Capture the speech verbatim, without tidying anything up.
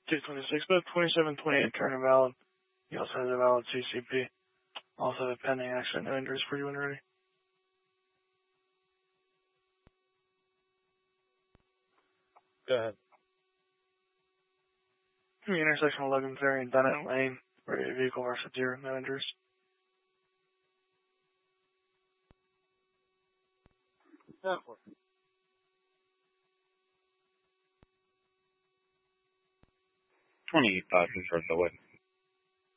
two twenty-six, but twenty-seven twenty-eight current and valid. You also have a valid C C P. Also have a pending accident, no injuries for you when ready. Go ahead. The intersection of Logan Ferry and Bennett Lane, where a vehicle rushed zero, no injuries. Yeah. twenty-five, control the way.